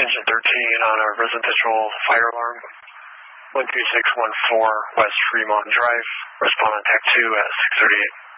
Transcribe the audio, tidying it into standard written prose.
Engine 13 on a residential fire alarm. 13614 West Fremont Drive. Respond on TAC 2 at 6:38.